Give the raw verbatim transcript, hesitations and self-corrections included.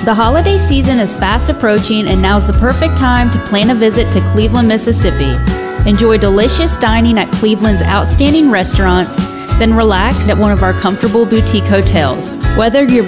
The holiday season is fast approaching, and now's the perfect time to plan a visit to Cleveland, Mississippi. Enjoy delicious dining at Cleveland's outstanding restaurants, then relax at one of our comfortable boutique hotels. Whether you're